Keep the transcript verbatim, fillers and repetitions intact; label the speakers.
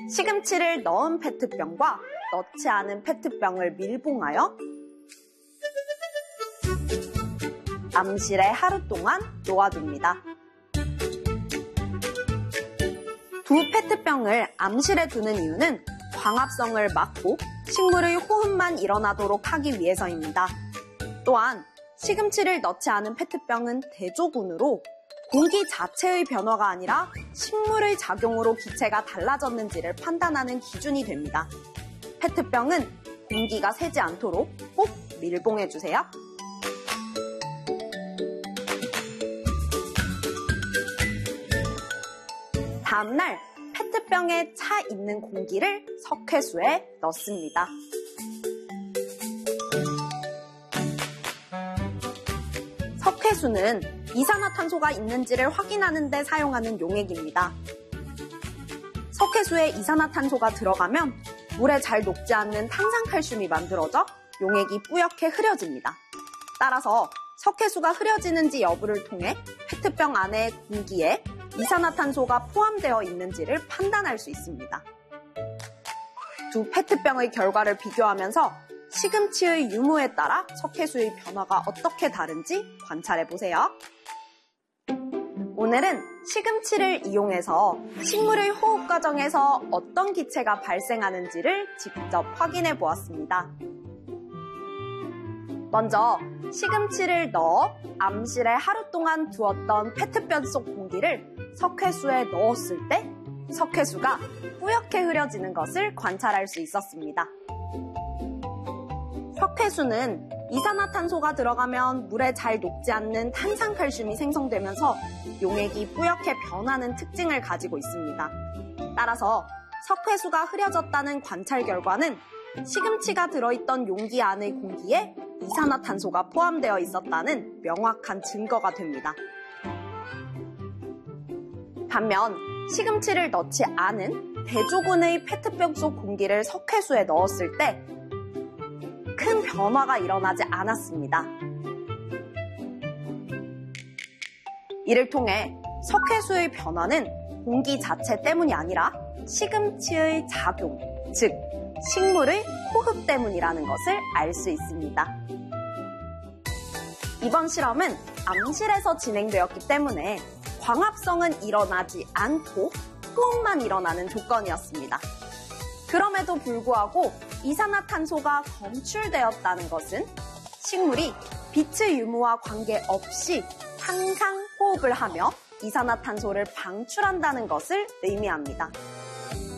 Speaker 1: 시금치를 넣은 페트병과 넣지 않은 페트병을 밀봉하여 암실에 하루 동안 놓아둡니다. 두 페트병을 암실에 두는 이유는 광합성을 막고 식물의 호흡만 일어나도록 하기 위해서입니다. 또한 시금치를 넣지 않은 페트병은 대조군으로 공기 자체의 변화가 아니라 식물의 작용으로 기체가 달라졌는지를 판단하는 기준이 됩니다. 페트병은 공기가 새지 않도록 꼭 밀봉해주세요. 다음날 페트병에 차 있는 공기를 석회수에 넣습니다. 석회수는 이산화탄소가 있는지를 확인하는 데 사용하는 용액입니다. 석회수에 이산화탄소가 들어가면 물에 잘 녹지 않는 탄산칼슘이 만들어져 용액이 뿌옇게 흐려집니다. 따라서 석회수가 흐려지는지 여부를 통해 페트병 안의 공기에 이산화탄소가 포함되어 있는지를 판단할 수 있습니다. 두 페트병의 결과를 비교하면서 시금치의 유무에 따라 석회수의 변화가 어떻게 다른지 관찰해보세요. 오늘은 시금치를 이용해서 식물의 호흡 과정에서 어떤 기체가 발생하는지를 직접 확인해 보았습니다. 먼저 시금치를 넣어 암실에 하루 동안 두었던 페트병 속 공기를 석회수에 넣었을 때 석회수가 뿌옇게 흐려지는 것을 관찰할 수 있었습니다. 석회수는 이산화탄소가 들어가면 물에 잘 녹지 않는 탄산칼슘이 생성되면서 용액이 뿌옇게 변하는 특징을 가지고 있습니다. 따라서 석회수가 흐려졌다는 관찰 결과는 시금치가 들어있던 용기 안의 공기에 이산화탄소가 포함되어 있었다는 명확한 증거가 됩니다. 반면 시금치를 넣지 않은 대조군의 페트병 속 공기를 석회수에 넣었을 때 큰 변화가 일어나지 않았습니다. 이를 통해 석회수의 변화는 공기 자체 때문이 아니라 시금치의 작용, 즉 식물의 호흡 때문이라는 것을 알 수 있습니다. 이번 실험은 암실에서 진행되었기 때문에 광합성은 일어나지 않고 호흡만 일어나는 조건이었습니다. 그럼에도 불구하고 이산화탄소가 검출되었다는 것은 식물이 빛의 유무와 관계없이 항상 호흡을 하며 이산화탄소를 방출한다는 것을 의미합니다.